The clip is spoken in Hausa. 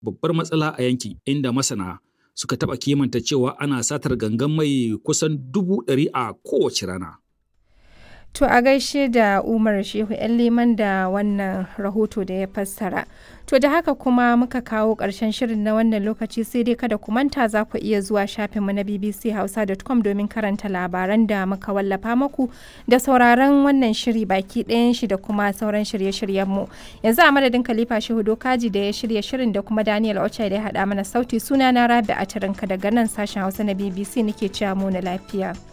babbar matsala a yankin inda masana suka taɓa kimanta cewa ana satar gangan mai kusan 100,000 a kowace rana. To a gaishe da Umar Shehu ‘yan Leman da wannan rahoto da ya fassara. To da haka kuma muka kawo ƙarshen shirin na wannan lokaci sai dai kada ku manta za ku iya zuwa shafinmu na bbchausa.com domin karanta labaran da muka wallafa muku da sauraron wannan shiri baki ɗayan shi da kuma sauran shirye-shiryenmu. Yanzu a madadin Khalifa Shehu Dokaji da ya shirya shirin da kuma Daniel Ochai da ya haɗa mana sauti, suna na Rabi a daga nan sashen Hausa na BBC nake cewa mu na lafiya.